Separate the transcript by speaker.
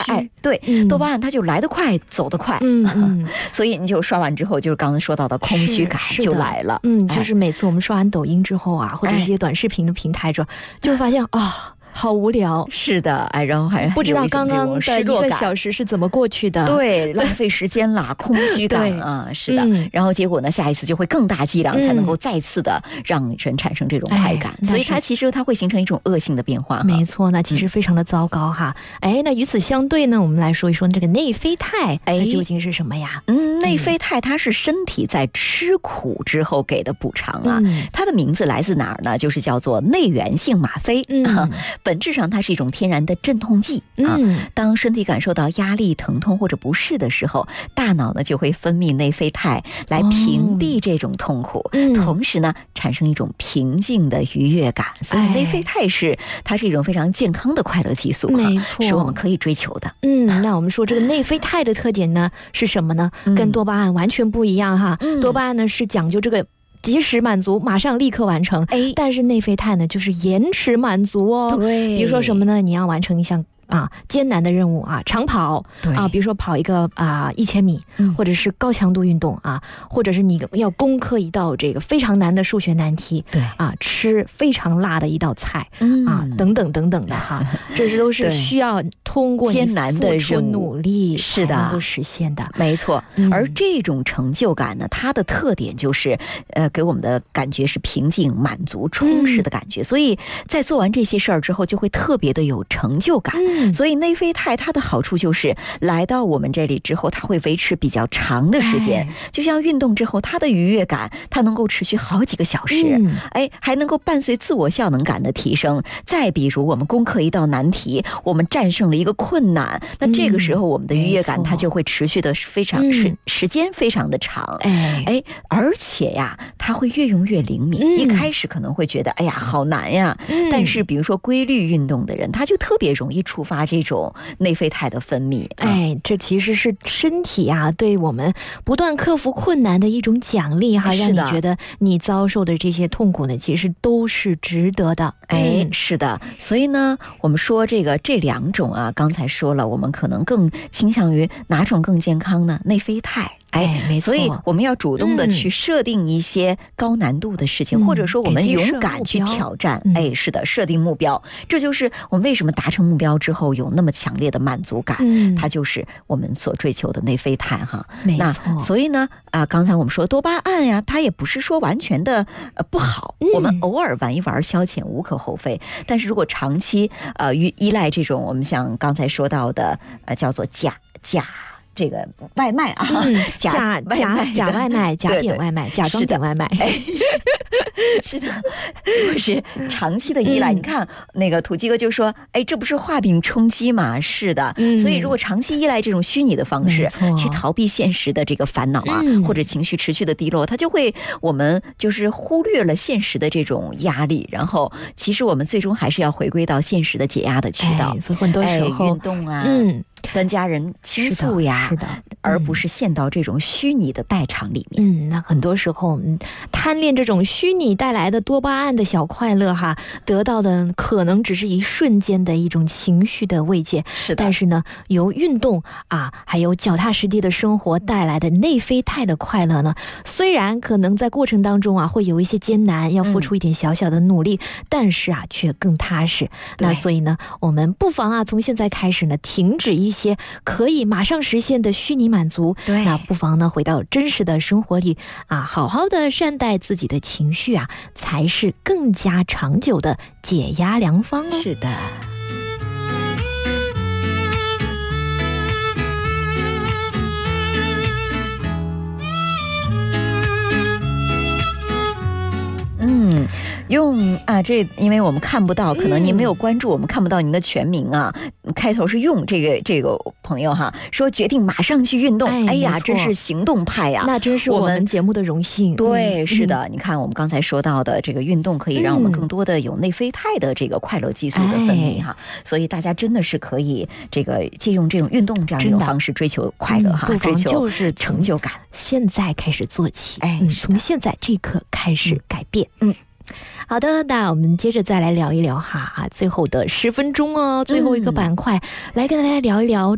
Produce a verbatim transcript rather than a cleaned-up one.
Speaker 1: 哎，对，嗯、多巴胺它就来得快，走得快，嗯嗯，所以你就刷完之后，就是刚才说到的空虚感就来了。
Speaker 2: 嗯，就是每次我们刷完抖音之后啊，或者一些短视频的平台之后，就会发现啊。哦好无聊，
Speaker 1: 是的，哎，然后还
Speaker 2: 不知道刚刚的一个小时是怎么过去的，
Speaker 1: 对，浪费时间啦，空虚感啊，是的、嗯。然后结果呢，下一次就会更大剂量，才能够再次的让人产生这种快感，嗯、所以它其实它会形成一种恶性的变化。
Speaker 2: 没错，那其实非常的糟糕哈。嗯、哎，那与此相对呢，我们来说一说这个内啡肽，哎，究竟是什么呀？
Speaker 1: 嗯，内啡肽它是身体在吃苦之后给的补偿啊，嗯、它的名字来自哪儿呢？就是叫做内源性吗啡。嗯。啊本质上它是一种天然的镇痛剂啊。嗯、当身体感受到压力、疼痛或者不适的时候，大脑呢就会分泌内啡肽来屏蔽这种痛苦，哦嗯、同时呢产生一种平静的愉悦感。所以内啡肽是它是一种非常健康的快乐激素，
Speaker 2: 没错，
Speaker 1: 是我们可以追求的。
Speaker 2: 嗯，那我们说这个内啡肽的特点呢是什么呢？嗯、跟多巴胺完全不一样哈。嗯、多巴胺呢是讲究这个。及时满足，马上立刻完成。哎，但是内啡肽呢，就是延迟满足哦。对，比如说什么呢？你要完成一项啊艰难的任务啊，长跑啊，比如说跑一个啊一千米，嗯、或者是高强度运动啊，或者是你要攻克一道这个非常难的数学难题，对啊，吃非常辣的一道菜，嗯、啊，等等等等的哈，这是都是需要通过
Speaker 1: 艰难的
Speaker 2: 付出努力
Speaker 1: 是的
Speaker 2: 能够实现的，
Speaker 1: 没错。嗯、而这种成就感呢，它的特点就是呃，给我们的感觉是平静、满足、充实的感觉，嗯、所以在做完这些事儿之后，就会特别的有成就感。嗯所以内啡肽它的好处就是来到我们这里之后，它会维持比较长的时间，就像运动之后它的愉悦感它能够持续好几个小时，嗯、哎，还能够伴随自我效能感的提升。再比如我们攻克一道难题，我们战胜了一个困难，那这个时候我们的愉悦感它就会持续的非常、嗯、时时间非常的长，哎哎，而且呀它会越用越灵敏，嗯、一开始可能会觉得哎呀好难呀，嗯、但是比如说规律运动的人，他就特别容易触发这种内啡肽的分泌。
Speaker 2: 哎，这其实是身体啊对我们不断克服困难的一种奖励哈，让你觉得你遭受的这些痛苦呢其实都是值得的。
Speaker 1: 哎，是的，所以呢我们说这个这两种啊，刚才说了我们可能更倾向于哪种更健康呢？内啡肽。哎，没错，所以我们要主动的去设定一些高难度的事情，嗯、或者说我们勇敢去挑战。嗯、哎，是的，设定目标，这就是我们为什么达成目标之后有那么强烈的满足感。嗯、它就是我们所追求的内啡肽哈。
Speaker 2: 没错，
Speaker 1: 那所以呢，啊，刚才我们说多巴胺呀，它也不是说完全的呃不好，嗯、我们偶尔玩一玩消遣无可厚非。但是如果长期呃依依赖这种我们像刚才说到的呃叫做假假。这个外卖啊，
Speaker 2: 嗯、假假假外卖，假点外卖，假装点外卖，
Speaker 1: 哎、是的，就是长期的依赖。嗯、你看那个土鸡哥就说：“哎，这不是画饼充饥吗？”是的，嗯、所以如果长期依赖这种虚拟的方式，去逃避现实的这个烦恼啊，嗯、或者情绪持续的低落，它就会我们就是忽略了现实的这种压力，然后其实我们最终还是要回归到现实的解压的渠道。
Speaker 2: 哎、所以很多时候、
Speaker 1: 哎、运动啊，嗯。跟家人倾诉呀，
Speaker 2: 是的，是的嗯、
Speaker 1: 而不是陷到这种虚拟的代偿里面。
Speaker 2: 嗯，那很多时候，嗯，贪恋这种虚拟带来的多巴胺的小快乐哈，得到的可能只是一瞬间的一种情绪的慰藉。
Speaker 1: 是的，
Speaker 2: 但是呢，由运动啊，还有脚踏实地的生活带来的内啡肽的快乐呢，虽然可能在过程当中啊会有一些艰难，要付出一点小小的努力，嗯、但是啊却更踏实。那所以呢，我们不妨啊从现在开始呢，停止一。一些可以马上实现的虚拟满足，对，那不妨呢回到真实的生活里啊，好好的善待自己的情绪啊，才是更加长久的解压良方哦。
Speaker 1: 是的。嗯，用啊，这因为我们看不到，可能您没有关注，嗯、我们看不到您的全名啊。开头是用这个这个朋友哈说决定马上去运动，哎, 哎呀，真是行动派呀，
Speaker 2: 那真是我们节目的荣幸。
Speaker 1: 对，嗯、是的，你看我们刚才说到的这个运动可以让我们更多的有内啡肽的这个快乐激素的分泌哈，哎、所以大家真的是可以这个借用这种运动这样一种方式追求快乐哈，
Speaker 2: 嗯、
Speaker 1: 追求
Speaker 2: 就是
Speaker 1: 成就感。
Speaker 2: 现在开始做起，
Speaker 1: 哎，
Speaker 2: 嗯、从现在这一刻开始改变，嗯。好的，那我们接着再来聊一聊哈，最后的十分钟哦，最后一个板块，嗯、来跟大家聊一聊